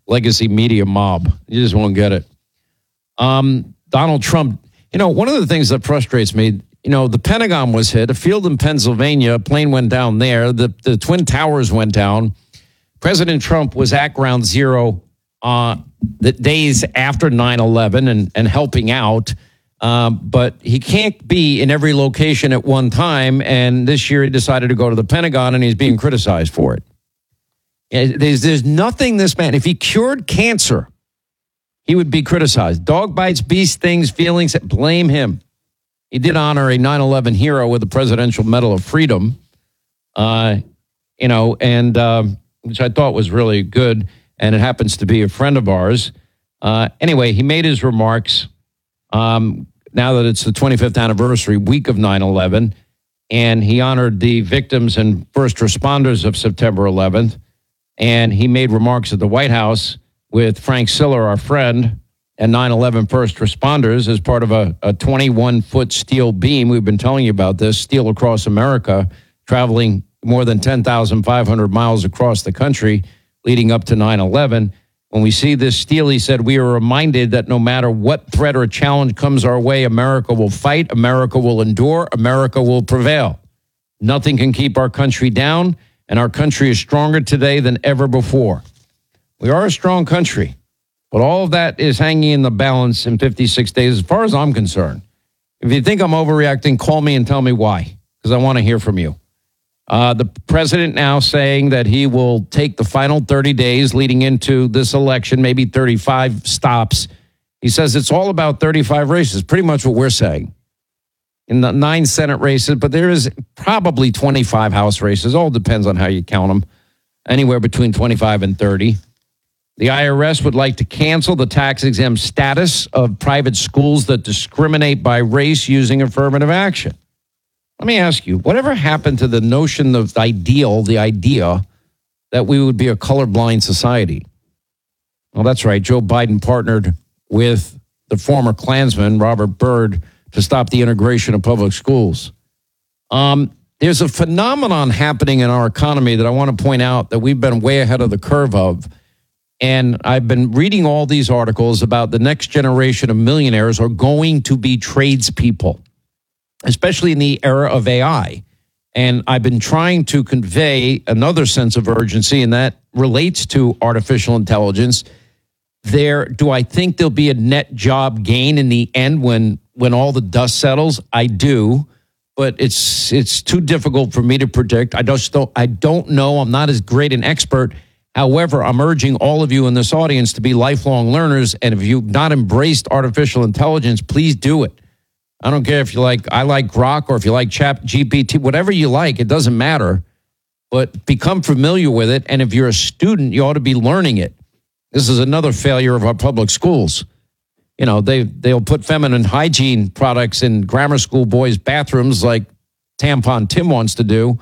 legacy media mob. You just won't get it. Donald Trump, one of the things that frustrates me, the Pentagon was hit, a field in Pennsylvania, a plane went down there, the Twin Towers went down. President Trump was at Ground Zero the days after 9/11 and helping out. But he can't be in every location at one time. And this year he decided to go to the Pentagon, and he's being criticized for it. There's nothing this man, if he cured cancer, he would be criticized. Dog bites, bee stings, feelings, blame him. He did honor a 9/11 hero with the Presidential Medal of Freedom, which I thought was really good. And it happens to be a friend of ours. Anyway, he made his remarks now that it's the 25th anniversary week of 9/11, and he honored the victims and first responders of September 11th. And he made remarks at the White House with Frank Siller, our friend, and 9/11 first responders as part of a 21-foot steel beam. We've been telling you about this, steel across America, traveling more than 10,500 miles across the country leading up to 9/11. When we see this steel, he said, we are reminded that no matter what threat or challenge comes our way, America will fight, America will endure, America will prevail. Nothing can keep our country down, and our country is stronger today than ever before. We are a strong country, but all of that is hanging in the balance in 56 days, as far as I'm concerned. If you think I'm overreacting, call me and tell me why, because I want to hear from you. The president now saying that he will take the final 30 days leading into this election, maybe 35 stops. He says it's all about 35 races, pretty much what we're saying. In the 9 Senate races, but there is probably 25 House races. All depends on how you count them. Anywhere between 25 and 30. The IRS would like to cancel the tax-exempt status of private schools that discriminate by race using affirmative action. Let me ask you, whatever happened to the notion of the idea that we would be a colorblind society? Well, that's right. Joe Biden partnered with the former Klansman, Robert Byrd, to stop the integration of public schools. There's a phenomenon happening in our economy that I want to point out that we've been way ahead of the curve of. And I've been reading all these articles about the next generation of millionaires are going to be tradespeople, especially in the era of AI. And I've been trying to convey another sense of urgency, and that relates to artificial intelligence. Do I think there'll be a net job gain in the end when all the dust settles? I do, but it's too difficult for me to predict. I don't know. I'm not as great an expert. However, I'm urging all of you in this audience to be lifelong learners. And if you've not embraced artificial intelligence, please do it. I don't care if I like Grok or if you like ChatGPT, whatever you like, it doesn't matter. But become familiar with it. And if you're a student, you ought to be learning it. This is another failure of our public schools. They'll put feminine hygiene products in grammar school boys' bathrooms like Tampon Tim wants to do.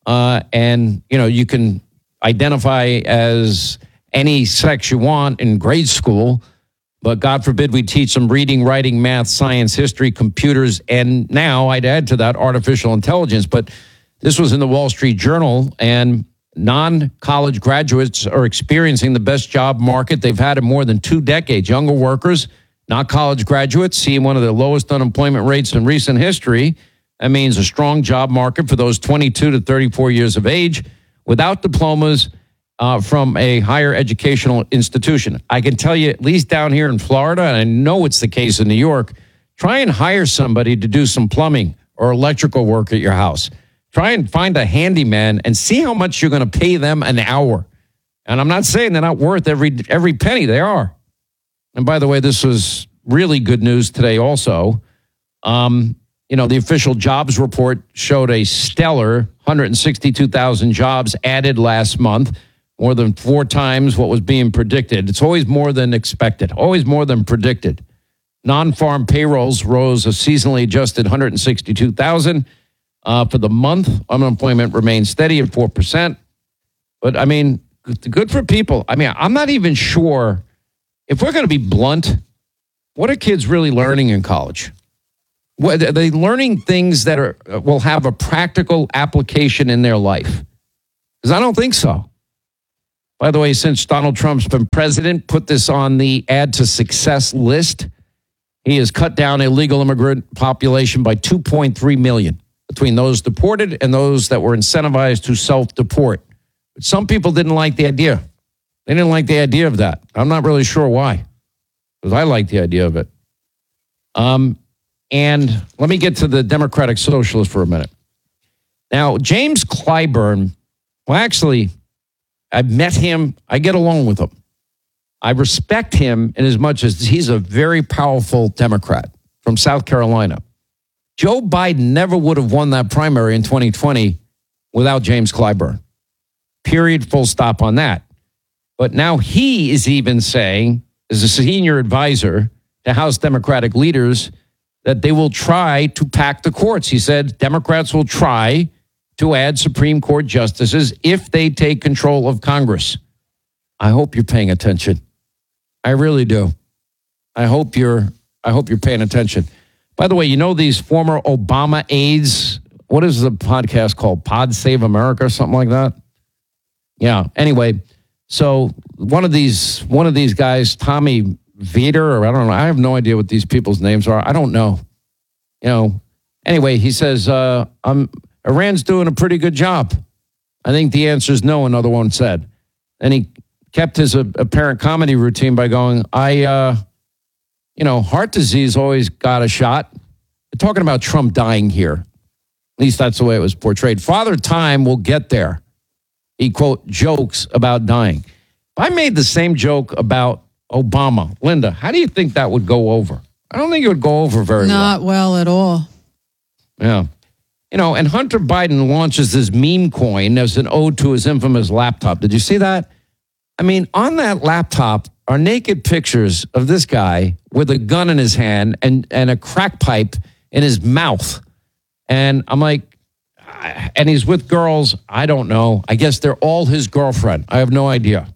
You can identify as any sex you want in grade school. But God forbid we teach them reading, writing, math, science, history, computers, and now I'd add to that artificial intelligence. But this was in the Wall Street Journal, and non-college graduates are experiencing the best job market they've had in more than 2 decades. Younger workers, not college graduates, seeing one of the lowest unemployment rates in recent history. That means a strong job market for those 22 to 34 years of age without diplomas from a higher educational institution. I can tell you, at least down here in Florida, and I know it's the case in New York, try and hire somebody to do some plumbing or electrical work at your house. Try and find a handyman and see how much you're going to pay them an hour. And I'm not saying they're not worth every penny. They are. And by the way, this was really good news today also. The official jobs report showed a stellar 162,000 jobs added last month, more than 4 times what was being predicted. It's always more than expected, always more than predicted. Non-farm payrolls rose a seasonally adjusted 162,000 for the month. Unemployment remains steady at 4%. But, good for people. I'm not even sure, if we're going to be blunt, what are kids really learning in college? Are they learning things that will have a practical application in their life? Because I don't think so. By the way, since Donald Trump's been president, put this on the add to success list. He has cut down illegal immigrant population by 2.3 million between those deported and those that were incentivized to self-deport. But some people didn't like the idea. They didn't like the idea of that. I'm not really sure why, because I like the idea of it. And let me get to the Democratic Socialist for a minute. Now, James Clyburn, well, actually, I've met him. I get along with him. I respect him in as much as he's a very powerful Democrat from South Carolina. Joe Biden never would have won that primary in 2020 without James Clyburn. Period, full stop on that. But now he is even saying, as a senior advisor to House Democratic leaders, that they will try to pack the courts. He said Democrats will try to add Supreme Court justices if they take control of Congress. I hope you're paying attention. I really do. I hope you're paying attention. By the way, you know these former Obama aides, what is the podcast called? Pod Save America or something like that? Yeah. Anyway, so one of these guys, Tommy Vader, or I don't know. I have no idea what these people's names are. I don't know. Anyway, he says, Iran's doing a pretty good job. I think the answer is no, another one said. And he kept his apparent comedy routine by going, heart disease always got a shot. We're talking about Trump dying here. At least that's the way it was portrayed. Father Time will get there. He, quote, jokes about dying. If I made the same joke about Obama, Linda, how do you think that would go over? I don't think it would go over very well. Not well at all. Yeah. And Hunter Biden launches this meme coin as an ode to his infamous laptop. Did you see that? I mean, on that laptop are naked pictures of this guy with a gun in his hand and a crack pipe in his mouth. And I'm like, and he's with girls. I don't know. I guess they're all his girlfriend. I have no idea.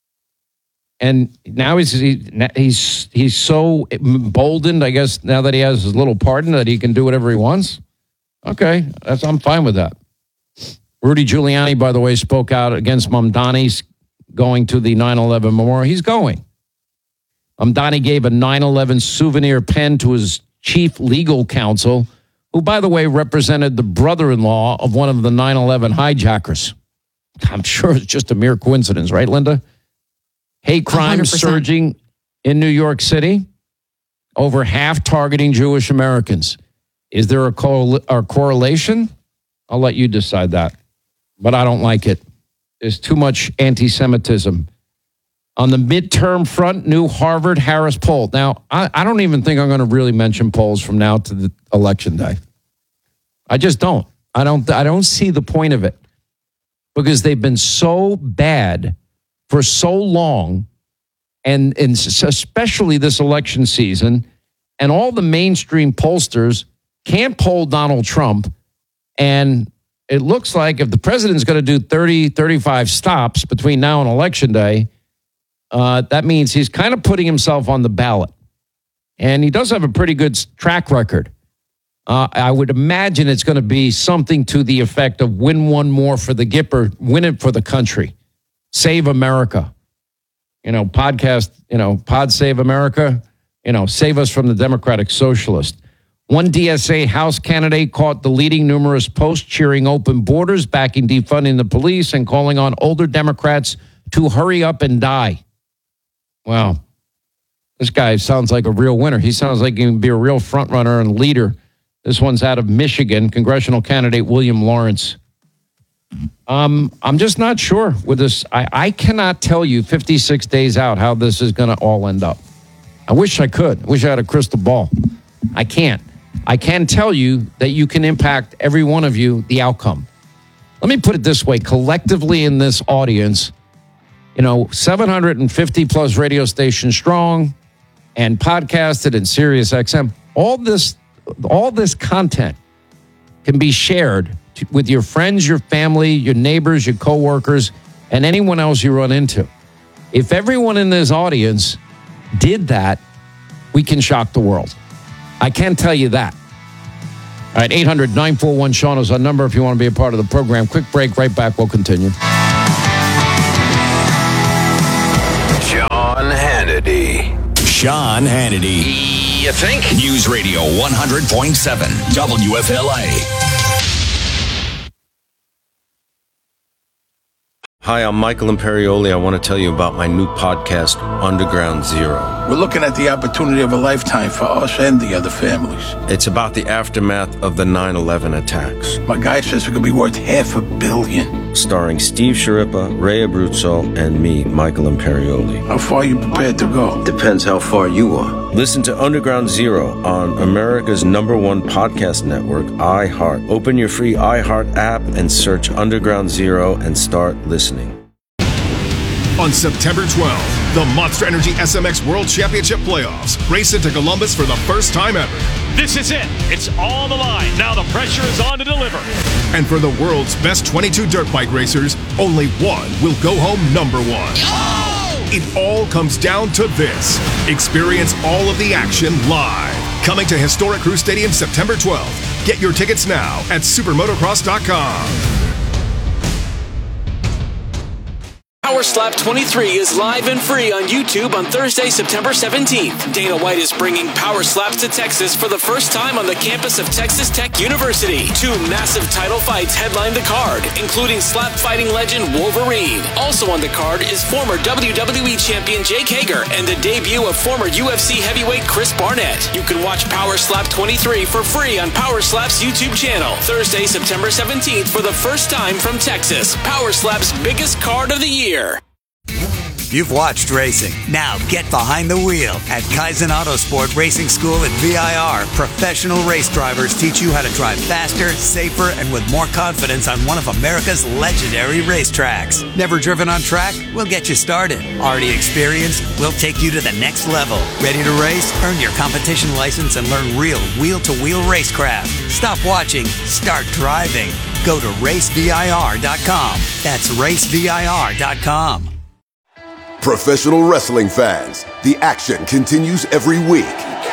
And now he's so emboldened, I guess, now that he has his little pardon, that he can do whatever he wants. Okay, I'm fine with that. Rudy Giuliani, by the way, spoke out against Mamdani's going to the 9/11 memorial. He's going. Mamdani gave a 9/11 souvenir pen to his chief legal counsel, who, by the way, represented the brother-in-law of one of the 9/11 hijackers. I'm sure it's just a mere coincidence, right, Linda? Hate crime 100%. Surging in New York City, over half targeting Jewish Americans. Is there a correlation? I'll let you decide that, but I don't like it. There's too much anti-Semitism. On the midterm front, new Harvard-Harris poll. Now, I don't even think I'm going to really mention polls from now to the election day. I just don't. I don't see the point of it, because they've been so bad for so long, and especially this election season, and all the mainstream pollsters can't poll Donald Trump. And it looks like if the president's going to do 30, 35 stops between now and election day, that means he's kind of putting himself on the ballot. And he does have a pretty good track record. I would imagine it's going to be something to the effect of win one more for the Gipper, win it for the country. Save America. Podcast, Pod Save America, save us from the Democratic Socialist. One DSA House candidate caught deleting numerous posts cheering open borders, backing defunding the police, and calling on older Democrats to hurry up and die. Wow. This guy sounds like a real winner. He sounds like he can be a real front runner and leader. This one's out of Michigan, congressional candidate William Lawrence. I'm just not sure with this. I cannot tell you 56 days out how this is going to all end up. I wish I could. I wish I had a crystal ball. I can't. I can tell you that you can impact every one of you, the outcome. Let me put it this way. Collectively in this audience, 750 plus radio stations strong and podcasted and Sirius XM. All this content can be shared with your friends, your family, your neighbors, your coworkers, and anyone else you run into. If everyone in this audience did that, we can shock the world. I can tell you that. All right, 800-941-SEAN is our number if you want to be a part of the program. Quick break, right back, we'll continue. Sean Hannity. You think? News Radio 100.7 WFLA. Hi, I'm Michael Imperioli. I want to tell you about my new podcast, Underground Zero. We're looking at the opportunity of a lifetime for us and the other families. It's about the aftermath of the 9/11 attacks. My guy says it could be worth $500 million. Starring Steve Sciarippa, Ray Abruzzo, and me, Michael Imperioli. How far are you prepared to go? Depends how far you are. Listen to Underground Zero on America's #1 podcast network, iHeart. Open your free iHeart app and search Underground Zero and start listening. On September 12th, the Monster Energy SMX World Championship Playoffs race into Columbus for the first time ever. This is it. It's all on the line. Now the pressure is on to deliver. And for the world's best 22 dirt bike racers, only one will go home #1. Oh! It all comes down to this. Experience all of the action live. Coming to Historic Crew Stadium September 12th. Get your tickets now at supermotocross.com. Power Slap 23 is live and free on YouTube on Thursday, September 17th. Dana White is bringing Power Slaps to Texas for the first time on the campus of Texas Tech University. 2 massive title fights headline the card, including slap fighting legend Wolverine. Also on the card is former WWE champion Jake Hager and the debut of former UFC heavyweight Chris Barnett. You can watch Power Slap 23 for free on Power Slap's YouTube channel. Thursday, September 17th for the first time from Texas. Power Slap's biggest card of the year. You've watched racing. Now get behind the wheel. At Kaizen Autosport Racing School at VIR, professional race drivers teach you how to drive faster, safer, and with more confidence on one of America's legendary racetracks. Never driven on track? We'll get you started. Already experienced? We'll take you to the next level. Ready to race? Earn your competition license and learn real wheel-to-wheel racecraft. Stop watching. Start driving. Go to racevir.com. That's racevir.com. Professional wrestling fans, the action continues every week.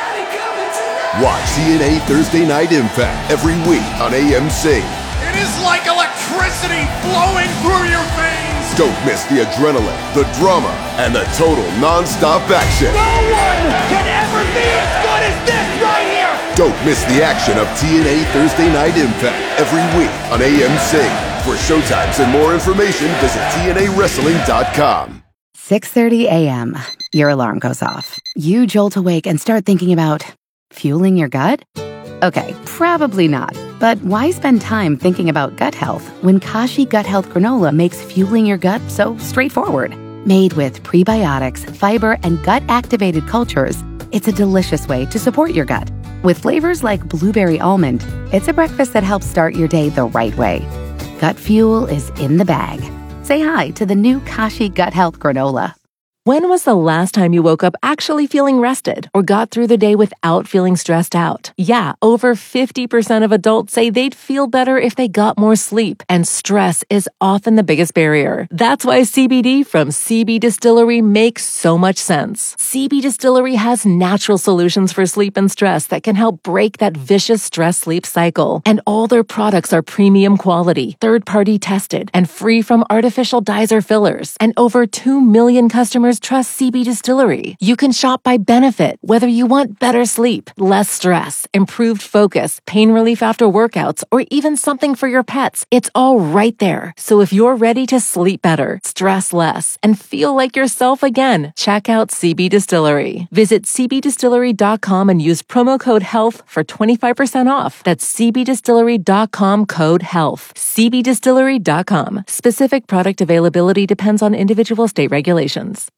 Watch TNA Thursday Night Impact every week on AMC. It is like electricity flowing through your veins. Don't miss the adrenaline, the drama, and the total non-stop action. No one can ever be as good as this right here. Don't miss the action of TNA Thursday Night Impact every week on AMC. For showtimes and more information, visit TNAWrestling.com. 6:30 a.m. Your alarm goes off. You jolt awake and start thinking about fueling your gut? Okay, probably not. But why spend time thinking about gut health when Kashi Gut Health Granola makes fueling your gut so straightforward? Made with prebiotics, fiber, and gut-activated cultures, it's a delicious way to support your gut. With flavors like blueberry almond, it's a breakfast that helps start your day the right way. Gut fuel is in the bag. Say hi to the new Kashi Gut Health Granola. When was the last time you woke up actually feeling rested or got through the day without feeling stressed out? Yeah, over 50% of adults say they'd feel better if they got more sleep, and stress is often the biggest barrier. That's why CBD from CB Distillery makes so much sense. CB Distillery has natural solutions for sleep and stress that can help break that vicious stress-sleep cycle. And all their products are premium quality, third-party tested, and free from artificial dyes or fillers. And over 2 million customers trust CB Distillery. You can shop by benefit, whether you want better sleep, less stress, improved focus, pain relief after workouts, or even something for your pets. It's all right there. So if you're ready to sleep better, stress less, and feel like yourself again, check out CB Distillery. Visit cbdistillery.com and use promo code HEALTH for 25% off. That's cbdistillery.com code HEALTH. cbdistillery.com. Specific product availability depends on individual state regulations.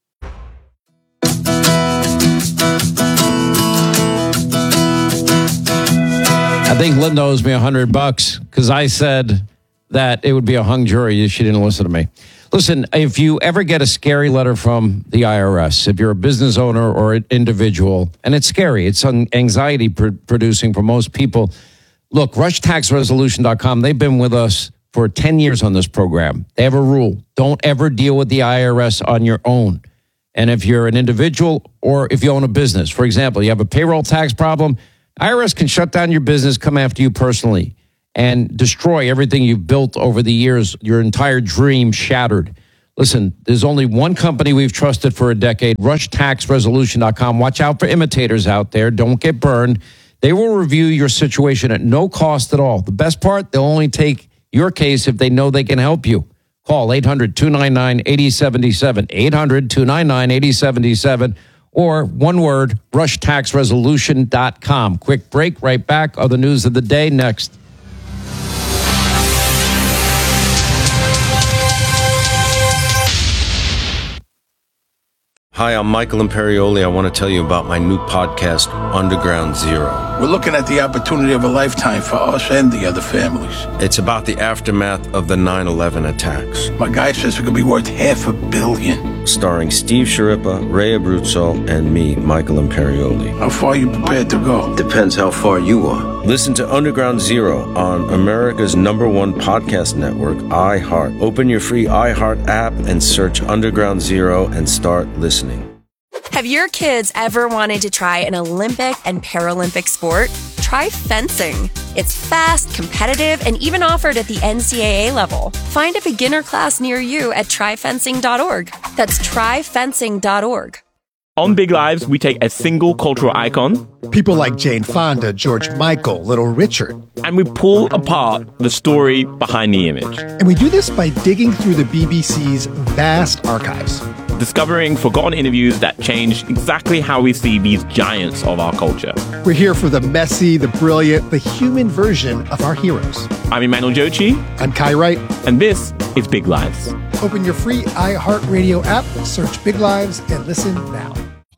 I think Linda owes me $100 because I said that it would be a hung jury if she didn't listen to me. Listen, if you ever get a scary letter from the IRS, if you're a business owner or an individual, and it's scary, it's anxiety producing for most people. Look, RushTaxResolution.com, they've been with us for 10 years on this program. They have a rule. Don't ever deal with the IRS on your own. And if you're an individual or if you own a business, for example, you have a payroll tax problem, IRS can shut down your business, come after you personally, and destroy everything you've built over the years, your entire dream shattered. Listen, there's only one company we've trusted for a decade, RushTaxResolution.com. Watch out for imitators out there. Don't get burned. They will review your situation at no cost at all. The best part, they'll only take your case if they know they can help you. Call 800-299-8077, 800-299-8077, or one word, RushTaxResolution.com. Quick break, right back. Other news of the day next. Hi, I'm Michael Imperioli. I want to tell you about my new podcast, Underground Zero. We're looking at the opportunity of a lifetime for us and the other families. It's about the aftermath of the 9/11 attacks. My guy says it could be worth $500 million. Starring Steve Sciarippa, Ray Abruzzo, and me, Michael Imperioli. How far are you prepared to go? Depends how far you are. Listen to Underground Zero on America's #1 podcast network, iHeart. Open your free iHeart app and search Underground Zero and start listening. Have your kids ever wanted to try an Olympic and Paralympic sport? Try fencing. It's fast, competitive, and even offered at the NCAA level. Find a beginner class near you at tryfencing.org. That's tryfencing.org. On Big Lives, we take a single cultural icon, people like Jane Fonda, George Michael, Little Richard, and we pull apart the story behind the image. And we do this by digging through the BBC's vast archives, discovering forgotten interviews that changed exactly how we see these giants of our culture. We're here for the messy, the brilliant, the human version of our heroes. I'm Emmanuel Jochi. I'm Kai Wright. And this is Big Lives. Open your free iHeartRadio app, search Big Lives, and listen now.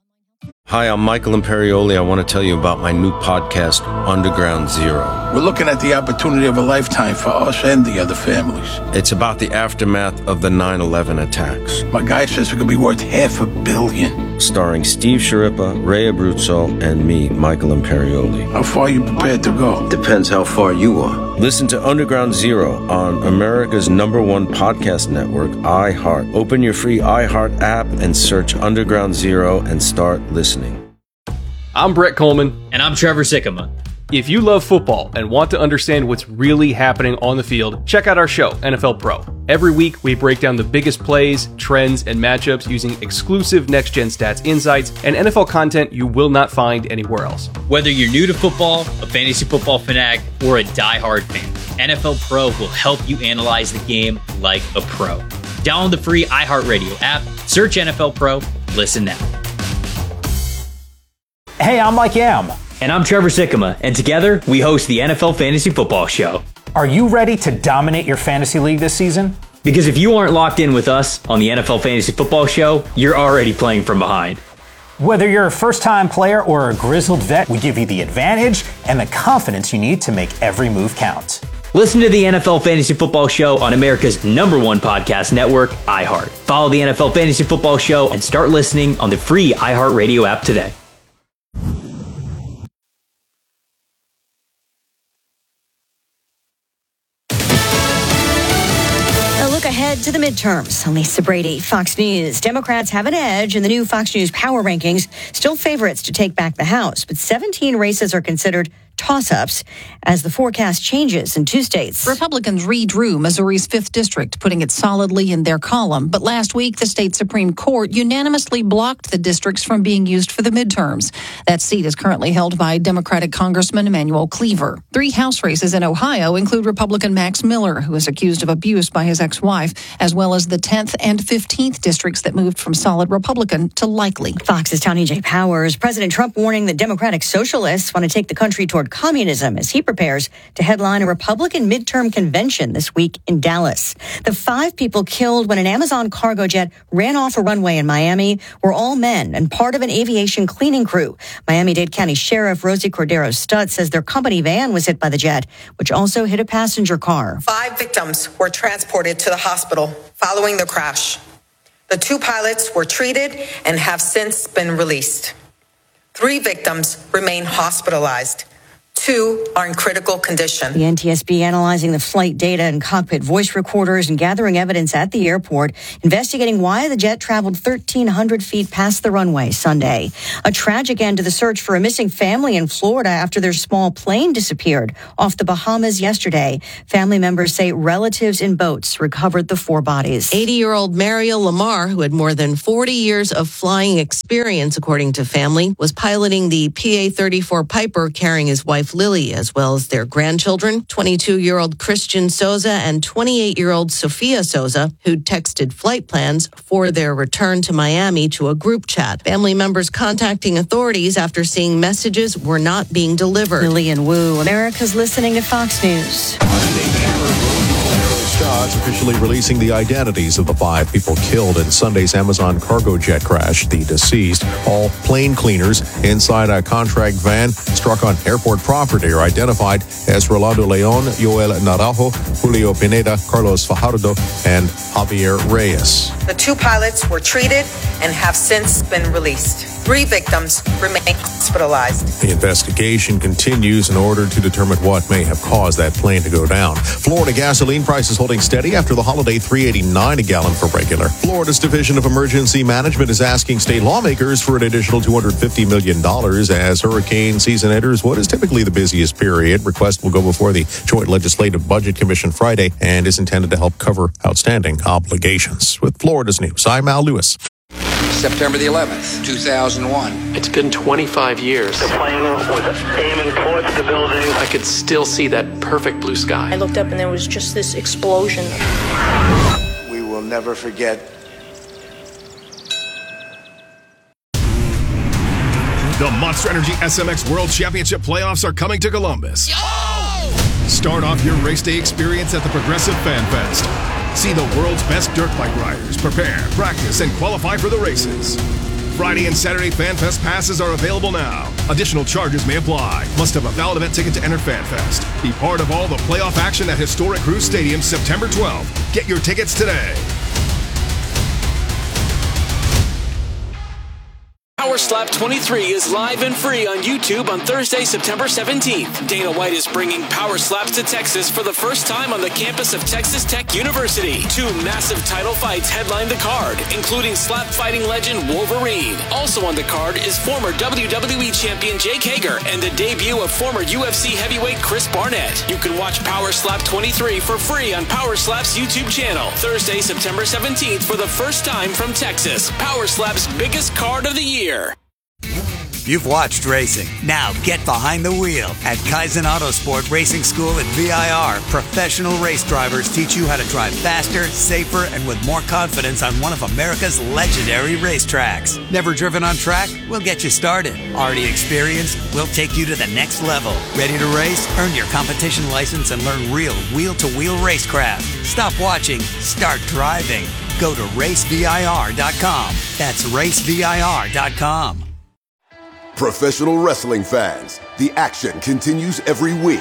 Hi, I'm Michael Imperioli. I want to tell you about my new podcast, Underground Zero. We're looking at the opportunity of a lifetime for us and the other families. It's about the aftermath of the 9/11 attacks. My guy says it could be worth $500 million. Starring Steve Sciarippa, Ray Abruzzo, and me, Michael Imperioli. How far are you prepared to go? Depends how far you are. Listen to Underground Zero on America's #1 podcast network, iHeart. Open your free iHeart app and search Underground Zero and start listening. I'm Brett Coleman. And I'm Trevor Sikkema. If you love football and want to understand what's really happening on the field, check out our show, NFL Pro. Every week, we break down the biggest plays, trends, and matchups using exclusive next-gen stats insights and NFL content you will not find anywhere else. Whether you're new to football, a fantasy football fanatic, or a diehard fan, NFL Pro will help you analyze the game like a pro. Download the free iHeartRadio app, search NFL Pro, listen now. Hey, I'm Mike Yam. And I'm Trevor Sikkema, and together we host the NFL Fantasy Football Show. Are you ready to dominate your fantasy league this season? Because if you aren't locked in with us on the NFL Fantasy Football Show, you're already playing from behind. Whether you're a first-time player or a grizzled vet, we give you the advantage and the confidence you need to make every move count. Listen to the NFL Fantasy Football Show on America's #1 podcast network, iHeart. Follow the NFL Fantasy Football Show and start listening on the free iHeartRadio app today. Ahead to the midterms. Lisa Brady, Fox News. Democrats have an edge in the new Fox News power rankings. Still favorites to take back the House, but 17 races are considered toss-ups as the forecast changes in 2 states. Republicans redrew Missouri's 5th District, putting it solidly in their column. But last week, the state Supreme Court unanimously blocked the districts from being used for the midterms. That seat is currently held by Democratic Congressman Emanuel Cleaver. 3 House races in Ohio include Republican Max Miller, who is accused of abuse by his ex-wife, as well as the 10th and 15th districts that moved from solid Republican to likely. Fox's Tony J. Powers. President Trump warning that Democratic socialists want to take the country toward communism as he prepares to headline a Republican midterm convention this week in Dallas. The 5 people killed when an Amazon cargo jet ran off a runway in Miami were all men and part of an aviation cleaning crew. Miami-Dade County Sheriff Rosie Cordero Stutt says their company van was hit by the jet, which also hit a passenger car. 5 victims were transported to the hospital following the crash. The 2 pilots were treated and have since been released. 3 victims remain hospitalized. 2 are in critical condition. The NTSB analyzing the flight data and cockpit voice recorders and gathering evidence at the airport, investigating why the jet traveled 1,300 feet past the runway Sunday. A tragic end to the search for a missing family in Florida after their small plane disappeared off the Bahamas yesterday. Family members say relatives in boats recovered the 4 bodies. 80-year-old Mariel Lamar, who had more than 40 years of flying experience, according to family, was piloting the PA-34 Piper carrying his wife Lily, as well as their grandchildren, 22-year-old Christian Souza and 28-year-old Sophia Souza, who texted flight plans for their return to Miami to a group chat. Family members contacting authorities after seeing messages were not being delivered. Lillian Wu, America's listening to Fox News. Scott's officially releasing the identities of the 5 people killed in Sunday's Amazon cargo jet crash. The deceased, all plane cleaners inside a contract van struck on airport property, are identified as Rolando Leon, Joel Naranjo, Julio Pineda, Carlos Fajardo, and Javier Reyes. The 2 pilots were treated and have since been released. 3 victims remain hospitalized. The investigation continues in order to determine what may have caused that plane to go down. Florida gasoline prices holding steady after the holiday, $3.89 a gallon for regular. Florida's Division of Emergency Management is asking state lawmakers for an additional $250 million as hurricane season enters what is typically the busiest period. Request will go before the Joint Legislative Budget Commission Friday and is intended to help cover outstanding obligations. With Florida's News, I'm Al Lewis. September the 11th, 2001. It's been 25 years. The plane was aiming towards the building. I could still see that perfect blue sky. I looked up and there was just this explosion. We will never forget. The Monster Energy SMX World Championship playoffs are coming to Columbus. Start off your race day experience at the Progressive Fan Fest. See the world's best dirt bike riders prepare, practice, and qualify for the races. Friday and Saturday Fan Fest passes are available now. Additional charges may apply. Must have a valid event ticket to enter Fan Fest. Be part of all the playoff action at Historic Cruise Stadium September 12th. Get your tickets today. Power Slap 23 is live and free on YouTube on Thursday, September 17th. Dana White is bringing Power Slaps to Texas for the first time on the campus of Texas Tech University. 2 massive title fights headline the card, including slap fighting legend Wolverine. Also on the card is former WWE champion Jake Hager and the debut of former UFC heavyweight Chris Barnett. You can watch Power Slap 23 for free on Power Slap's YouTube channel Thursday, September 17th for the first time from Texas. Power Slap's biggest card of the year. You've watched racing. Now get behind the wheel. At Kaizen Autosport Racing School at VIR, professional race drivers teach you how to drive faster, safer, and with more confidence on one of America's legendary racetracks. Never driven on track? We'll get you started. Already experienced? We'll take you to the next level. Ready to race? Earn your competition license and learn real wheel-to-wheel racecraft. Stop watching. Start driving. Go to racevir.com. That's racevir.com. Professional wrestling fans, the action continues every week.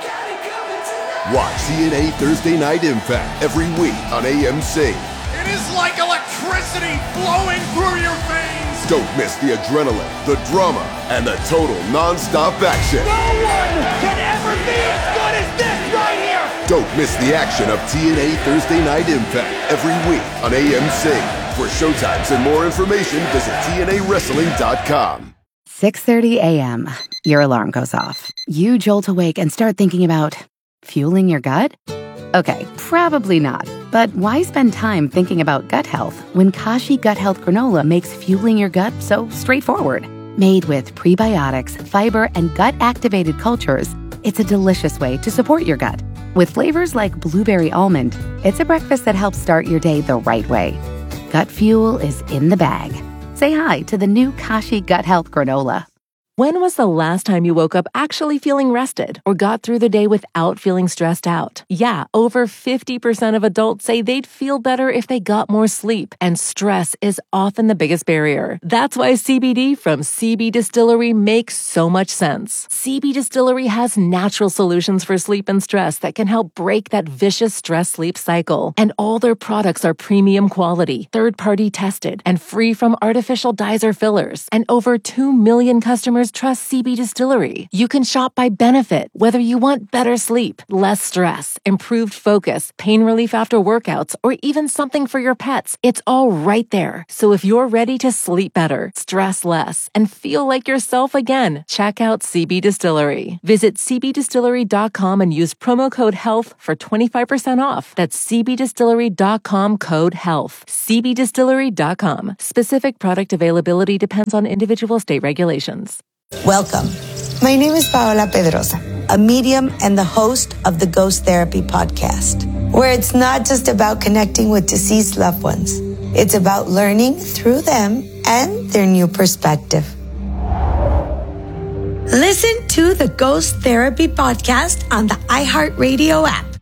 Watch TNA Thursday Night Impact every week on AMC. It is like electricity flowing through your veins. Don't miss the adrenaline, the drama, and the total non-stop action. No one can ever be as good as this right here. Don't miss the action of TNA Thursday Night Impact every week on AMC. For showtimes and more information, visit TNAWrestling.com. 6:30 a.m. Your alarm goes off. You jolt awake and start thinking about fueling your gut? Okay, probably not. But why spend time thinking about gut health when Kashi Gut Health Granola makes fueling your gut so straightforward? Made with prebiotics, fiber, and gut-activated cultures, it's a delicious way to support your gut. With flavors like blueberry almond, it's a breakfast that helps start your day the right way. Gut fuel is in the bag. Say hi to the new Kashi Gut Health Granola. When was the last time you woke up actually feeling rested or got through the day without feeling stressed out? Yeah, over 50% of adults say they'd feel better if they got more sleep, and stress is often the biggest barrier. That's why CBD from CB Distillery makes so much sense. CB Distillery has natural solutions for sleep and stress that can help break that vicious stress-sleep cycle. And all their products are premium quality, third-party tested, and free from artificial dyes or fillers. And over 2 million customers customers trust CB Distillery. You can shop by benefit, whether you want better sleep, less stress, improved focus, pain relief after workouts, or even something for your pets. It's all right there. So if you're ready to sleep better, stress less, and feel like yourself again, check out CB Distillery. Visit cbdistillery.com and use promo code HEALTH for 25% off. That's cbdistillery.com, code HEALTH. cbdistillery.com. Specific product availability depends on individual state regulations. Welcome. My name is Paola Pedrosa, a medium and the host of the Ghost Therapy podcast, where it's not just about connecting with deceased loved ones. It's about learning through them and their new perspective. Listen to the Ghost Therapy podcast on the iHeartRadio app,